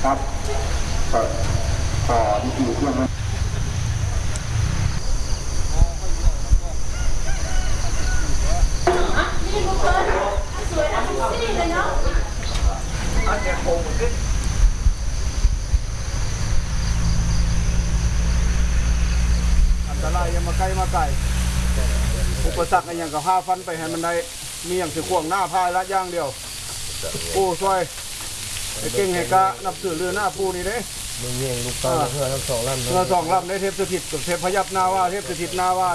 ครับต่อที่อยู่เครื่องนั้นนี่บุกเบิร์สวยนะทุกที่เลยเนาะอันนี้โค้งเหมือนกันอันตรายยังมาใกล้มาไกลอุปสรรคอย่างกับ5 ฟันไปให้มันได้มีอย่างสิขวงหน้าพายละอย่างเดียวปูช่วยไอ้เก่งให้กะนับถือเรือหน้าปูนี่เด้มึงเงี้ยลูกตาเพื่อทั้ง2 ลำเรือ2 ลำได้เทพสถิตกับเทพพยับนาวาเทพสถิตนาวา